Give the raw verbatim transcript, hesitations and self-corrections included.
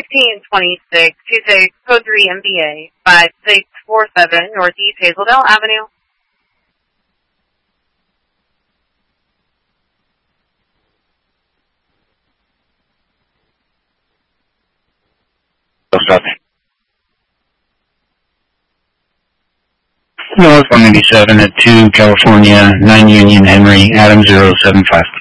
fifteen twenty-six, Tuesday, Code three M B A, five six four seven Northeast Hazeldale Avenue. North one eighty-seven at two California, nine Union Henry, Adam zero seven five.